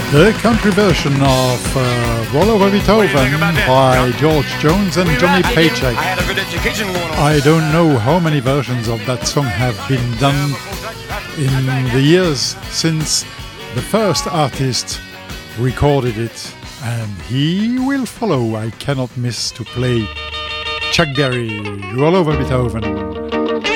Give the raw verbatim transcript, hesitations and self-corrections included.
The country version of uh, Roll Over Beethoven by George Jones and Johnny Paycheck. I don't know how many versions of that song have been done in the years since the first artist recorded it, and he will follow. I cannot miss to play Chuck Berry, Roll Over Beethoven.